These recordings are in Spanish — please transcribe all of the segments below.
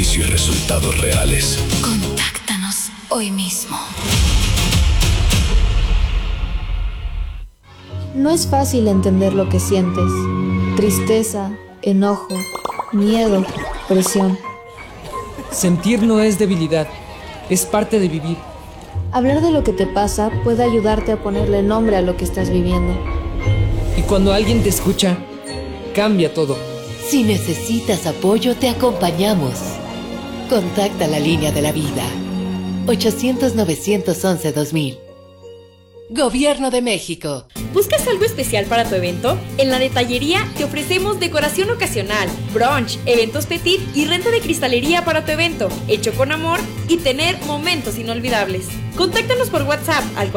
servicio y resultados reales. Contáctanos hoy mismo. No es fácil entender lo que sientes. Tristeza, enojo, miedo, presión. Sentir no es debilidad, es parte de vivir. Hablar de lo que te pasa puede ayudarte a ponerle nombre a lo que estás viviendo. Y cuando alguien te escucha, cambia todo. Si necesitas apoyo, te acompañamos. Contacta la línea de la vida. 800-911-2000. Gobierno de México. ¿Buscas algo especial para tu evento? En la Detallería te ofrecemos decoración ocasional, brunch, eventos petit y renta de cristalería para tu evento, hecho con amor y tener momentos inolvidables. Contáctanos por WhatsApp al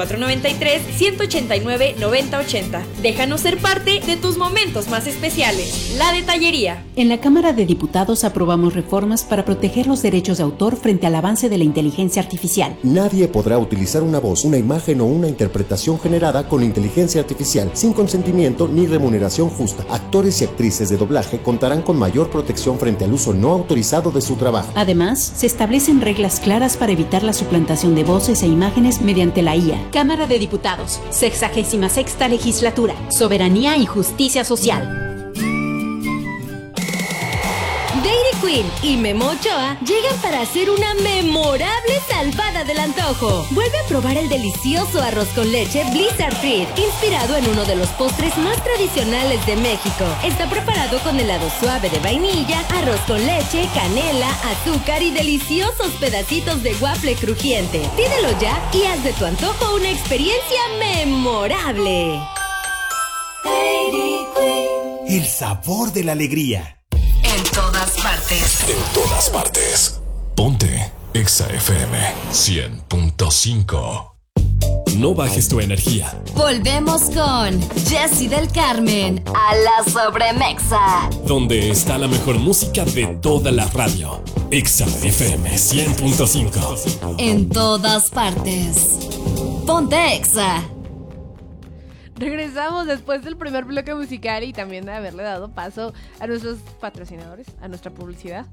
493-189-9080. Déjanos ser parte de tus momentos más especiales. La Detallería. En la Cámara de Diputados aprobamos reformas para proteger los derechos de autor frente al avance de la inteligencia artificial. Nadie podrá utilizar una voz, una imagen o una interpretación generada con inteligencia artificial sin consentimiento ni remuneración justa. Actores y actrices de doblaje contarán con mayor protección frente al uso no autorizado de su trabajo. Además, se establecen reglas claras para evitar la suplantación de voces e imágenes mediante la IA. Cámara de Diputados, 66ª Legislatura, Soberanía y Justicia Social. Dairy Queen y Memo Ochoa llegan para hacer una memorable salvada del antojo. Vuelve a probar el delicioso arroz con leche Blizzard Treat, inspirado en uno de los postres más tradicionales de México. Está preparado con helado suave de vainilla, arroz con leche, canela, azúcar y deliciosos pedacitos de waffle crujiente. Pídelo ya y haz de tu antojo una experiencia memorable. Dairy Queen. El sabor de la alegría. En todas partes. En todas partes. Ponte Exa FM 100.5. No bajes tu energía. Volvemos con Jessy del Carmen a la Sobremexa. Donde está la mejor música de toda la radio. Exa FM 100.5. En todas partes. Ponte Exa. Regresamos después del primer bloque musical y también de haberle dado paso a nuestros patrocinadores, a nuestra publicidad.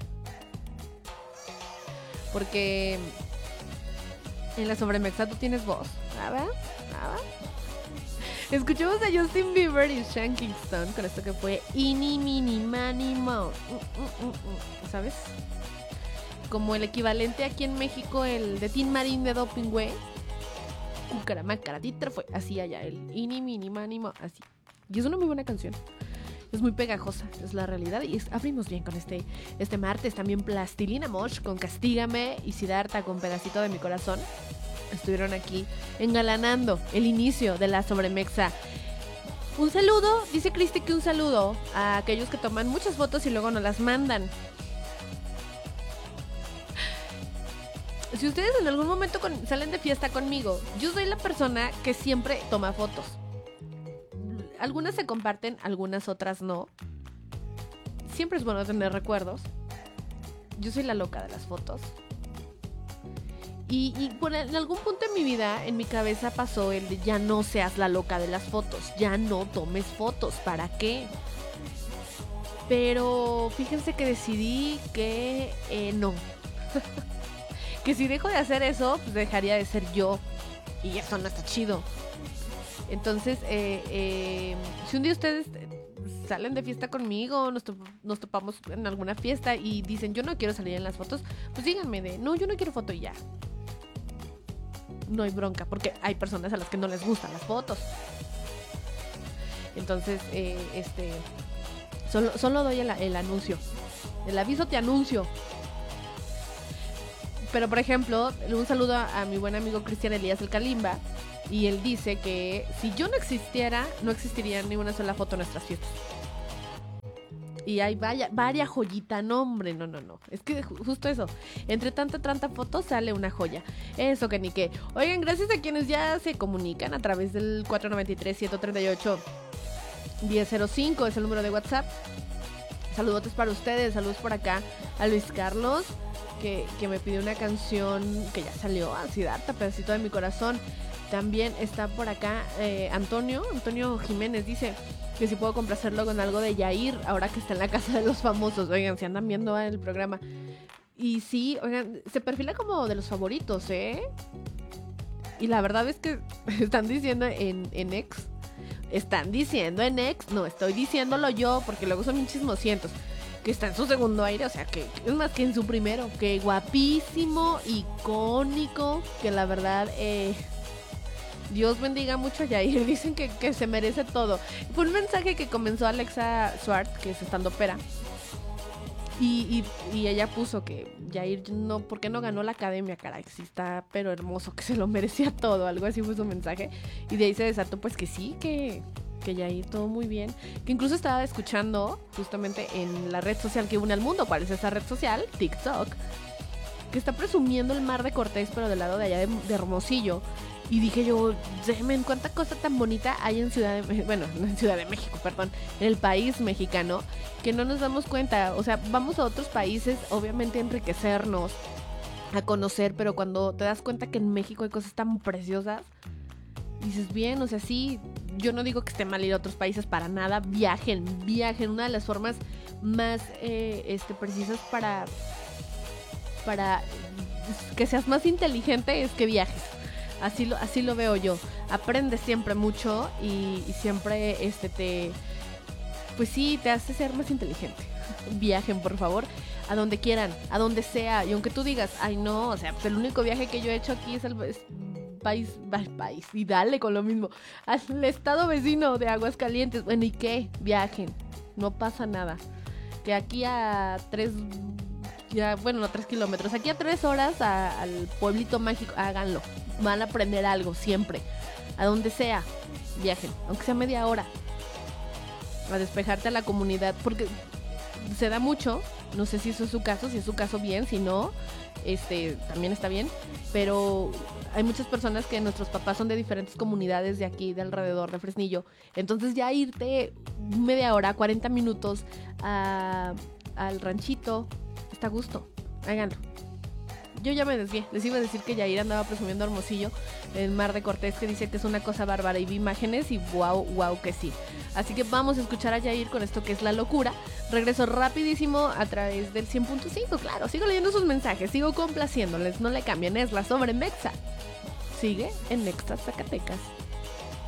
Porque en la Sobremexa tú tienes voz. Nada. Escuchemos a Justin Bieber y Sean Kingston con esto que fue Ini Mini Mani Mo. ¿Sabes? Como el equivalente aquí en México, el de Tin Marín de Doping Way. Cucaramacaratitra fue así allá, el Ini Mini Mani Mo, así. Y es una muy buena canción. Es muy pegajosa, es la realidad. Y abrimos bien con este martes. También Plastilina Mosh con Castígame y Siddhartha con Pedacito de mi Corazón estuvieron aquí engalanando el inicio de la Sobremexa. Un saludo, dice Cristi que un saludo a aquellos que toman muchas fotos y luego nos las mandan. Si ustedes en algún momento salen de fiesta conmigo, yo soy la persona que siempre toma fotos. Algunas se comparten, algunas otras no. Siempre es bueno tener recuerdos. Yo soy la loca de las fotos. Y en algún punto en mi vida, en mi cabeza pasó el de ya no seas la loca de las fotos. Ya no tomes fotos, ¿para qué? Pero fíjense que decidí que no. Que si dejo de hacer eso, pues dejaría de ser yo. Y eso no está chido. Entonces, si un día ustedes salen de fiesta conmigo, nos topamos en alguna fiesta y dicen, yo no quiero salir en las fotos, pues díganme no, yo no quiero foto y ya. No hay bronca, porque hay personas a las que no les gustan las fotos. Entonces, solo doy el anuncio. El aviso te anuncio. Pero, por ejemplo, un saludo a mi buen amigo Cristian Elías el Kalimba. Y él dice que si yo no existiera, no existiría ni una sola foto en nuestras fiestas. Y hay vaya joyita, no hombre, no. Es que justo eso, entre tanta foto sale una joya. Eso que ni qué. Oigan, gracias a quienes ya se comunican a través del 493-138-1005, es el número de WhatsApp. Saludotes para ustedes, saludos por acá a Luis Carlos, que me pidió una canción que ya salió, a Siddhartha, Pedacito de mi Corazón. También está por acá Antonio Jiménez, dice que si puedo complacerlo con algo de Yair, ahora que está en la casa de los famosos. Oigan, si andan viendo el programa. Y sí, oigan, se perfila como de los favoritos, ¿eh? Y la verdad es que están diciendo en X. Están diciendo en X. No, estoy diciéndolo yo, porque luego son bien chismosientos. Que está en su segundo aire, o sea, que es más que en su primero. Que guapísimo, icónico. Que la verdad, Dios bendiga mucho a Yair. Dicen que se merece todo. Fue un mensaje que comenzó Alexa Schwartz, que es estandopera. Y ella puso que Yair no, ¿por qué no ganó la academia? Caray, sí está, pero hermoso, que se lo merecía todo. Algo así fue su mensaje. Y de ahí se desató, pues que sí, que Yair todo muy bien. Que incluso estaba escuchando justamente en la red social que une al mundo. ¿Cuál es esa red social? TikTok. Que está presumiendo el Mar de Cortés, pero del lado de allá de Hermosillo. Y dije yo, semen, cuánta cosa tan bonita hay en Ciudad de México, bueno, no en Ciudad de México, perdón, en el país mexicano, que no nos damos cuenta. O sea, vamos a otros países, obviamente a enriquecernos, a conocer, pero cuando te das cuenta que en México hay cosas tan preciosas, dices, bien, o sea, sí, yo no digo que esté mal ir a otros países para nada, viajen. Una de las formas más precisas para que seas más inteligente es que viajes. Así lo veo yo. Aprendes siempre mucho y siempre pues sí, te hace ser más inteligente. Viajen, por favor, a donde quieran, a donde sea. Y aunque tú digas, ay no, o sea, pues el único viaje que yo he hecho aquí es país, y dale con lo mismo, al estado vecino de Aguascalientes. Bueno, ¿y qué? Viajen, no pasa nada. Que aquí a 3 kilómetros, aquí a 3 horas al pueblito mágico, háganlo. Van a aprender algo siempre. A donde sea, viajen, aunque sea media hora. A despejarte a la comunidad, porque se da mucho. No sé si eso es su caso, si es su caso bien, si no, también está bien. Pero hay muchas personas que nuestros papás son de diferentes comunidades de aquí, de alrededor de Fresnillo. Entonces ya irte media hora, 40 minutos al ranchito, está a gusto. Háganlo. Yo ya me desvié. Les iba a decir que Yair andaba presumiendo Hermosillo, el Mar de Cortés, que dice que es una cosa bárbara, y vi imágenes y wow que sí. Así que vamos a escuchar a Yair con esto que es La Locura. Regreso rapidísimo a través del 100.5, claro. Sigo leyendo sus mensajes, sigo complaciéndoles, no le cambien, es la Sobre Mexa. Sigue en Nexa Zacatecas.